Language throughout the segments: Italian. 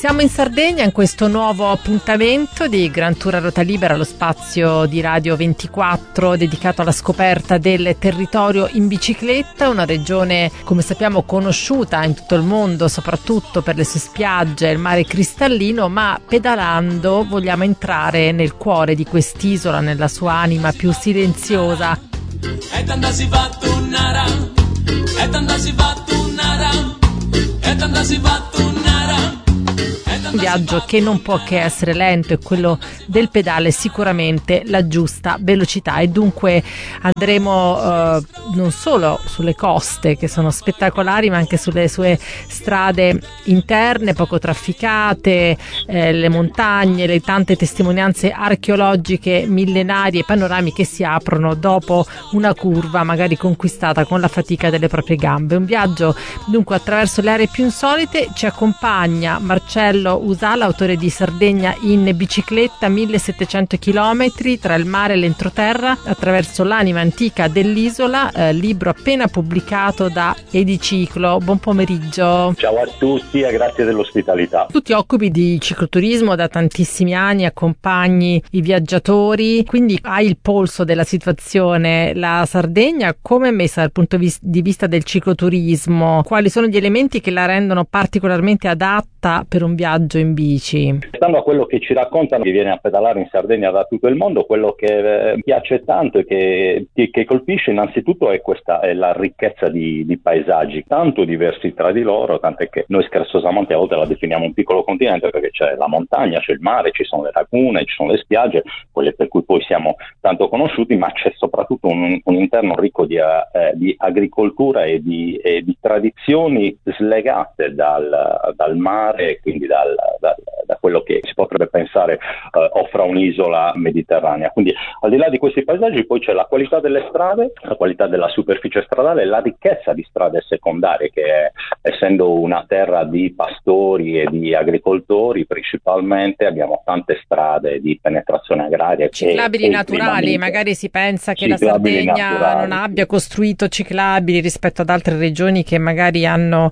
Siamo in Sardegna in questo nuovo appuntamento di Gran Tour a Ruota Libera, lo spazio di Radio 24 dedicato alla scoperta del territorio in bicicletta, una regione come sappiamo conosciuta in tutto il mondo soprattutto per le sue spiagge e il mare cristallino, ma pedalando vogliamo entrare nel cuore di quest'isola, nella sua anima più silenziosa. Un viaggio che non può che essere lento e quello del pedale sicuramente la giusta velocità, e dunque andremo non solo sulle coste che sono spettacolari, ma anche sulle sue strade interne poco trafficate, le montagne, le tante testimonianze archeologiche millenarie, panorami che si aprono dopo una curva magari conquistata con la fatica delle proprie gambe. Un viaggio dunque attraverso le aree più insolite. Ci accompagna Marcello Usala, autore di Sardegna in bicicletta, 1700 chilometri tra il mare e l'entroterra attraverso l'anima antica dell'isola, libro appena pubblicato da Ediciclo. Buon pomeriggio. Ciao a tutti e grazie dell'ospitalità. Tu ti occupi di cicloturismo da tantissimi anni, accompagni i viaggiatori, quindi hai il polso della situazione. La Sardegna come è messa dal punto di vista del cicloturismo? Quali sono gli elementi che la rendono particolarmente adatta per un viaggio in bici? Stando a quello che ci raccontano, che viene a pedalare in Sardegna da tutto il mondo, quello che piace tanto e che colpisce innanzitutto è la ricchezza di paesaggi, tanto diversi tra di loro, tant'è che noi scherzosamente a volte la definiamo un piccolo continente, perché c'è la montagna, c'è il mare, ci sono le lagune, ci sono le spiagge, quelle per cui poi siamo tanto conosciuti, ma c'è soprattutto un interno ricco di agricoltura e di tradizioni slegate dal mare, quindi da quello che si potrebbe pensare offra un'isola mediterranea. Quindi al di là di questi paesaggi poi c'è la qualità delle strade, la qualità della superficie stradale, la ricchezza di strade secondarie che essendo una terra di pastori e di agricoltori principalmente abbiamo tante strade di penetrazione agraria. Ciclabili naturali, magari si pensa che la Sardegna non abbia costruito ciclabili rispetto ad altre regioni che magari hanno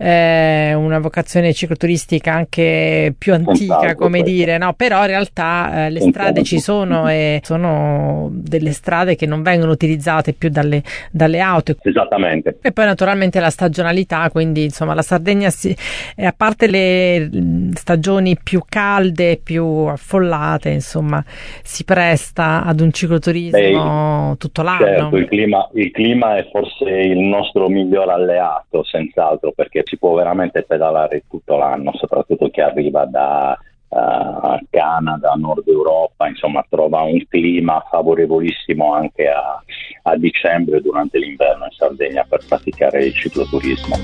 una vocazione cicloturistica anche più antica, come dire, no? Però in realtà le strade ci sono e sono delle strade che non vengono utilizzate più dalle auto. Esattamente. E poi naturalmente la stagionalità, quindi insomma la Sardegna a parte le stagioni più calde, più affollate, insomma si presta ad un cicloturismo tutto l'anno. Certo, il clima è forse il nostro miglior alleato, senz'altro, perché si può veramente pedalare tutto l'anno, soprattutto chi arriva da Canada, Nord Europa, insomma trova un clima favorevolissimo anche a dicembre durante l'inverno in Sardegna per praticare il cicloturismo.